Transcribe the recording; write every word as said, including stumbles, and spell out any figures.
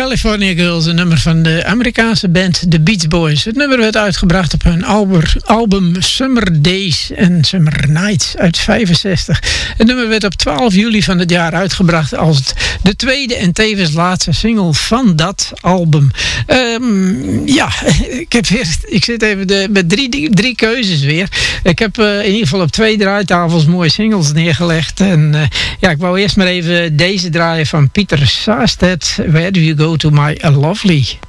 California Girls, een nummer van de Amerikaanse band The Beach Boys. Het nummer werd uitgebracht op hun alber, album Summer Days en Summer Nights uit vijfenzestig. Het nummer werd op twaalf juli van het jaar uitgebracht als het de tweede en tevens laatste single van dat album. Um, ja, ik, heb weer, ik zit even de, met drie, drie keuzes weer. Ik heb uh, in ieder geval op twee draaitafels mooie singles neergelegd. En uh, ja, ik wou eerst maar even deze draaien van Pieter Saarstedt. Where do you go to my lovely?